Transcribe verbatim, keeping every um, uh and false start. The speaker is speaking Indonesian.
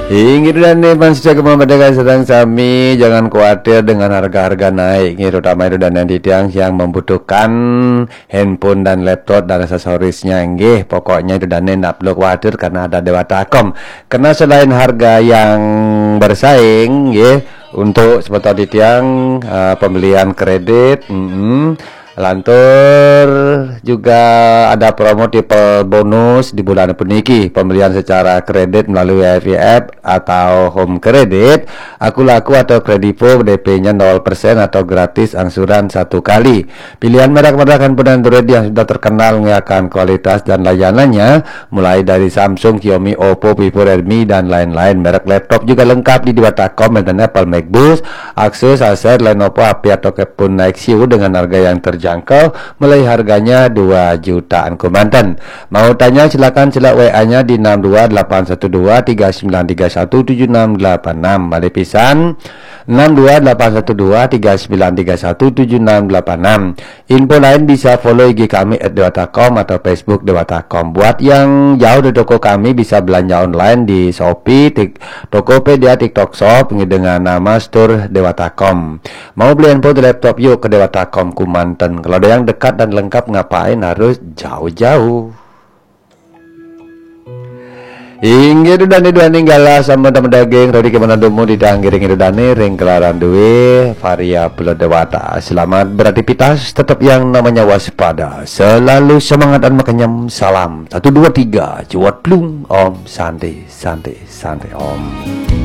Ingin dan Nevan sejak memperdagang sedang sami, jangan khawatir dengan harga-harga naik. Ini terutama itu dan nanti tiang yang membutuhkan handphone dan laptop dan aksesorisnya. Nggih, pokoknya itu dan tidak perlu khawatir karena ada Dewatakom. Karena selain harga yang bersaing, nggih, untuk seperti tiang uh, pembelian kredit, mm -hmm. Lantur juga ada promo tipe bonus di bulan puniki. Pembelian secara kredit melalui I V F atau home kredit, aku laku atau kredivo D P-nya nol persen atau gratis angsuran satu kali. Pilihan merek-merek handphone Android yang sudah terkenal mengenai kualitas dan layanannya, mulai dari Samsung, Xiaomi, Oppo, Vivo, Redmi dan lain-lain. Merek laptop juga lengkap di Dewatakom, dan Apple MacBook, Asus, Acer, Lenovo, H P atau pun Nexus dengan harga yang terjangkau jangkau, mulai harganya dua jutaan Kumantan. Mau tanya silakan celak W A-nya di enam dua delapan satu dua tiga sembilan tiga satu tujuh enam delapan enam. Balik pisan enam dua delapan satu dua tiga sembilan tiga satu tujuh enam delapan enam. Info lain bisa follow I G kami at Dewatakom atau Facebook Dewatakom. Buat yang jauh dari toko kami bisa belanja online di Shopee, Tik, Tokopedia, TikTok Shop dengan nama Store Dewatakom. Mau beli handphone laptop yuk ke Dewatakom Kumantan. Kalau ada yang dekat dan lengkap, ngapain harus jauh-jauh? Inggih dan itu ninggala sama teman daging Rodi kemana demu di danggiring itu dani ring kelaran duwe variabel Dewata. Selamat beraktivitas, tetap yang namanya waspada, selalu semangat dan makenyam. Salam satu dua tiga cuat plung om santai santai santai om.